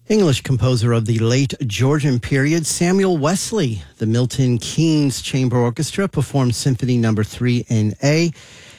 English composer of the late Georgian period, Samuel Wesley. The Milton Keynes Chamber Orchestra performed Symphony No. 3 in A.